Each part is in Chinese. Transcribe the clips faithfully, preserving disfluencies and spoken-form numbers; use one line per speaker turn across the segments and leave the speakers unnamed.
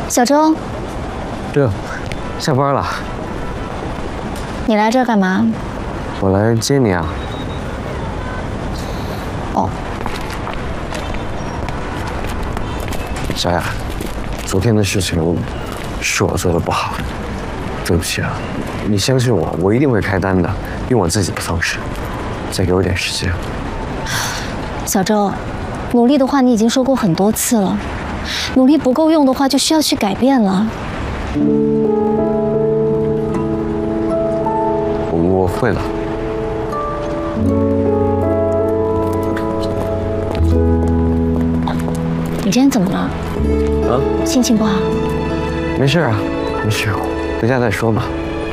小周，
这，下班了。
你来这儿干嘛？
我来接你啊。
哦。
小雅，昨天的事情是我做的不好，对不起啊。你相信我，我一定会开单的，用我自己的方式。再给我点时间。
小周，努力的话你已经说过很多次了，努力不够用的话，就需要去改变了。
我会了。
你今天怎么了？
啊？
心情不好？
没事啊，没事，回家再说吧。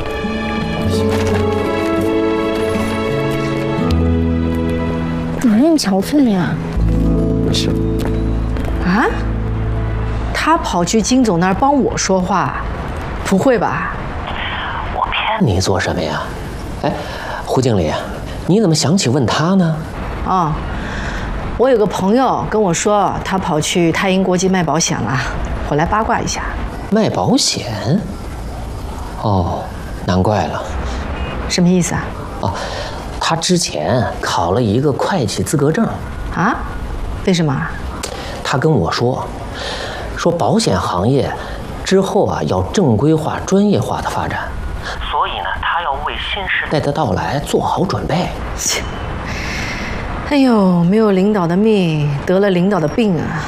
怎么那么憔悴呀？
没事。
啊？他跑去金总那儿帮我说话，不会吧？
我骗你做什么呀？哎，胡经理，你怎么想起问他呢？
啊、哦，我有个朋友跟我说，他跑去泰银国际卖保险了，我来八卦一下。
卖保险？哦，难怪了。
什么意思啊？
哦，他之前考了一个会计资格证。
啊？为什么？
他跟我说，说保险行业之后啊要正规化、专业化的发展，所以呢，他要为新时代的到来做好准备。
切！哎呦，没有领导的命，得了领导的病啊！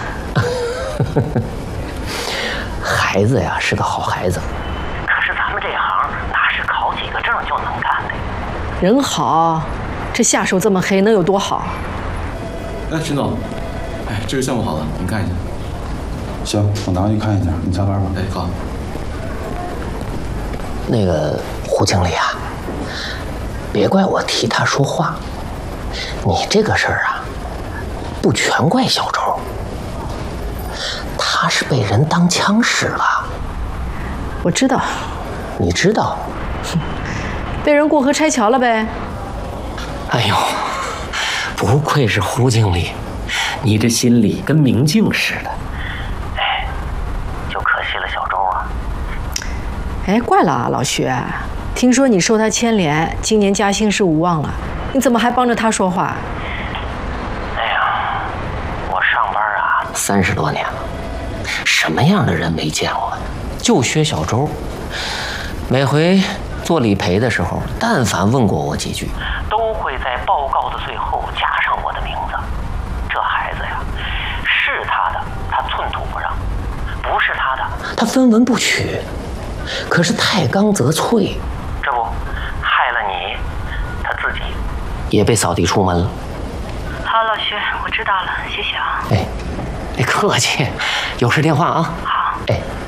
孩子呀是个好孩子，可是咱们这行哪是考几个证就能干的？
人好，这下手这么黑，能有多好？
哎，陈总，哎，这个项目好了，您看一下。
行，我拿回去看一下。你下班吧。
哎，好。
那个胡经理啊，别怪我替他说话，你这个事儿啊，不全怪小周，他是被人当枪使了。
我知道。
你知道？
被人过河拆桥了呗。
哎呦，不愧是胡经理，你这心里跟明镜似的。哎，就可惜了小周啊。
哎，怪了啊，老徐，听说你受他牵连，今年加薪是无望了，你怎么还帮着他说话？
哎呀，我上班啊三十多年了，什么样的人没见过？就缺小周，每回做理赔的时候，但凡问过我几句，都会在报告的最后加上我的名字。这孩子呀，是他的他寸土不让，不是他的他分文不取。可是太刚则脆，这不害了你，他自己也被扫地出门了。
好，老徐，我知道了，谢谢啊。
哎，别客气，有事电话啊。
好。
哎。